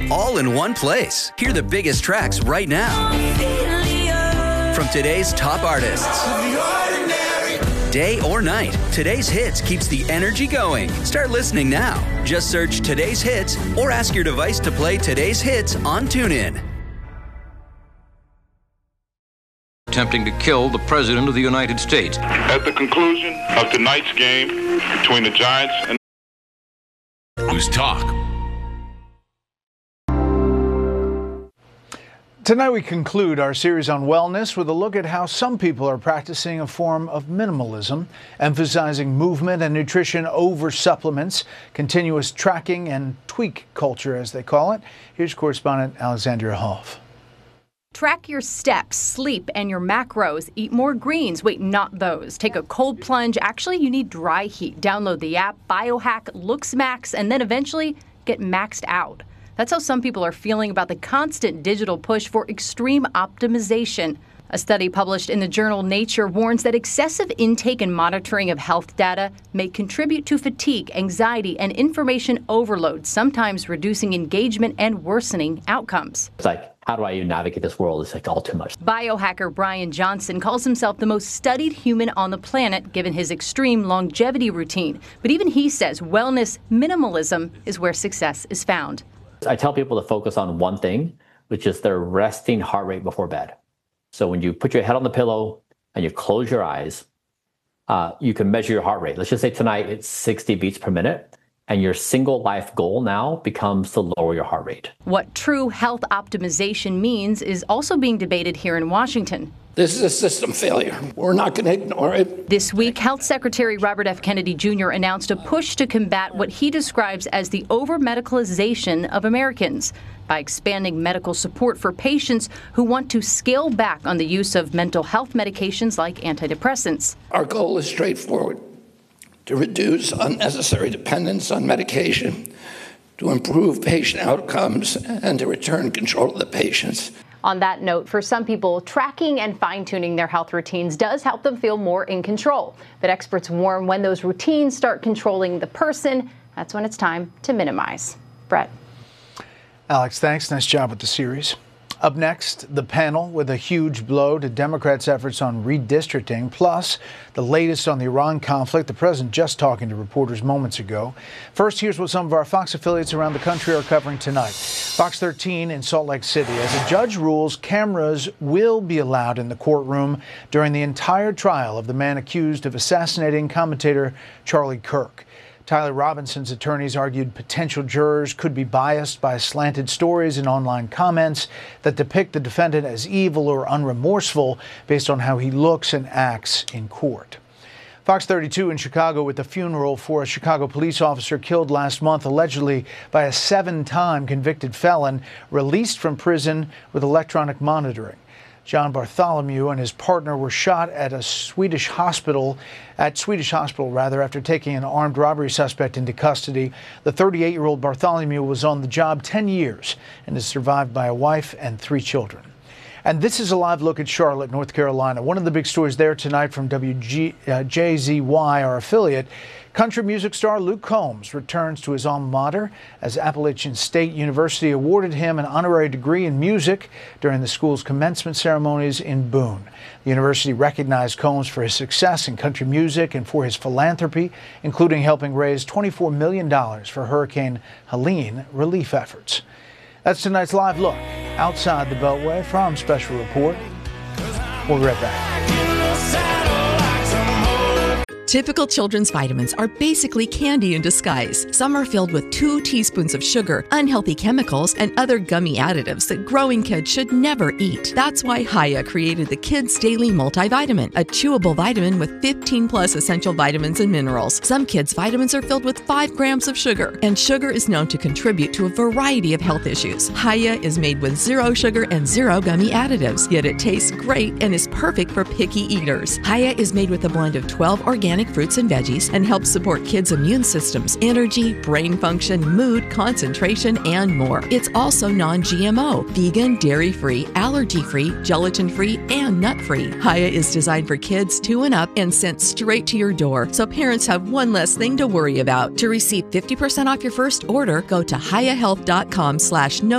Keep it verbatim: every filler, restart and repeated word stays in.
all in one place. Hear the biggest tracks right now from today's top artists. Day or night, today's hits keeps the energy going. Start listening now. Just search Today's Hits or ask your device to play Today's Hits on TuneIn. Attempting to kill the President of the United States. At the conclusion of tonight's game between the Giants and News Talk. Tonight we conclude our series on wellness with a look at how some people are practicing a form of minimalism, emphasizing movement and nutrition over supplements, continuous tracking and tweak culture, as they call it. Here's correspondent Alexandria Hoff. Track your steps, sleep, and your macros. Eat more greens. Wait, not those. Take a cold plunge. Actually, you need dry heat. Download the app, Biohack, LooksMax, and then eventually get maxed out. That's how some people are feeling about the constant digital push for extreme optimization. A study published in the journal Nature warns that excessive intake and monitoring of health data may contribute to fatigue, anxiety, and information overload, sometimes reducing engagement and worsening outcomes. It's like, how do I even navigate this world? It's like all too much. Biohacker Brian Johnson calls himself the most studied human on the planet, given his extreme longevity routine. But even he says wellness minimalism is where success is found. I tell people to focus on one thing, which is their resting heart rate before bed. So when you put your head on the pillow and you close your eyes, uh, you can measure your heart rate. Let's just say tonight it's sixty beats per minute, and your single life goal now becomes to lower your heart rate. What true health optimization means is also being debated here in Washington. This is a system failure. We're not going to ignore it. This week, Health Secretary Robert F. Kennedy Junior announced a push to combat what he describes as the over-medicalization of Americans by expanding medical support for patients who want to scale back on the use of mental health medications like antidepressants. Our goal is straightforward: to reduce unnecessary dependence on medication, to improve patient outcomes, and to return control of the patients. On that note, for some people, tracking and fine-tuning their health routines does help them feel more in control. But experts warn when those routines start controlling the person, that's when it's time to minimize. Brett. Alex, thanks. Nice job with the series. Up next, the panel with a huge blow to Democrats' efforts on redistricting, plus the latest on the Iran conflict. The president just talking to reporters moments ago. First, here's what some of our Fox affiliates around the country are covering tonight. Fox thirteen in Salt Lake City. As a judge rules, cameras will be allowed in the courtroom during the entire trial of the man accused of assassinating commentator Charlie Kirk. Tyler Robinson's attorneys argued potential jurors could be biased by slanted stories and online comments that depict the defendant as evil or unremorseful based on how he looks and acts in court. Fox thirty-two in Chicago with the funeral for a Chicago police officer killed last month allegedly by a seven-time convicted felon released from prison with electronic monitoring. John Bartholomew and his partner were shot at a Swedish hospital, at Swedish hospital rather, after taking an armed robbery suspect into custody. The thirty-eight-year-old Bartholomew was on the job ten years and is survived by a wife and three children. And this is a live look at Charlotte, North Carolina. One of the big stories there tonight from W J Z Y, our affiliate. Country music star Luke Combs returns to his alma mater as Appalachian State University awarded him an honorary degree in music during the school's commencement ceremonies in Boone. The university recognized Combs for his success in country music and for his philanthropy, including helping raise twenty-four million dollars for Hurricane Helene relief efforts. That's tonight's live look outside the Beltway from Special Report. We'll be right back. Typical children's vitamins are basically candy in disguise. Some are filled with two teaspoons of sugar, unhealthy chemicals, and other gummy additives that growing kids should never eat. That's why Hiya created the Kids Daily Multivitamin, a chewable vitamin with fifteen plus essential vitamins and minerals. Some kids' vitamins are filled with five grams of sugar, and sugar is known to contribute to a variety of health issues. Hiya is made with zero sugar and zero gummy additives, yet it tastes great and is perfect for picky eaters. Hiya is made with a blend of twelve organic fruits and veggies and helps support kids' immune systems, energy, brain function, mood, concentration, and more. It's also non-G M O, vegan, dairy-free, allergy-free, gelatin-free, and nut-free. Hiya is designed for kids two and up and sent straight to your door, so parents have one less thing to worry about. To receive fifty percent off your first order, go to hiya health dot com slash no